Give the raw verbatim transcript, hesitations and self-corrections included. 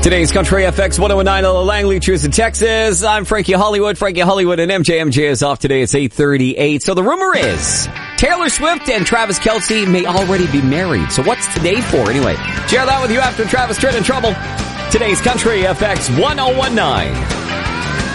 Today's Country F X one oh nine Langley, Truth, Texas. I'm Frankie Hollywood. Frankie Hollywood and M J. M J is off today. It's eight thirty-eight. So the rumor is Taylor Swift and Travis Kelce may already be married. So what's today for anyway? Share that with you after Travis Tritt in trouble. Today's Country F X one oh one nine.